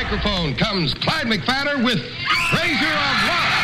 microphone comes Clyde McPhatter with Treasure of Love.